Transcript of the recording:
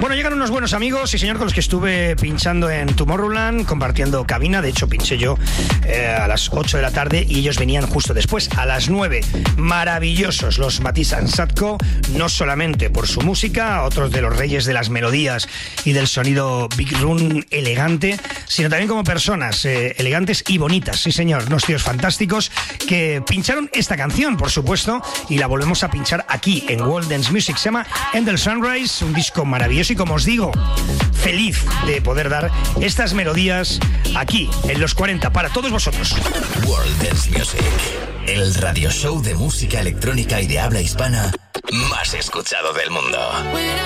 Bueno, llegan unos buenos amigos, sí señor, con los que estuve pinchando en Tomorrowland, compartiendo cabina. De hecho, pinché yo a las 8 de la tarde y ellos venían justo después, a las 9. Maravillosos los Matisse & Sadko, no solamente por su música, otros de los reyes de las melodías y del sonido Big Room elegante, sino también como personas elegantes y bonitas, sí señor, unos tíos fantásticos que pincharon esta canción, por supuesto, y la volvemos a pinchar aquí en World Dance Music. Se llama End the Sunrise, un disco maravilloso y, como os digo, feliz de poder dar estas melodías aquí en los 40 para todos vosotros. World Dance Music, el radio show de música electrónica y de habla hispana más escuchado del mundo.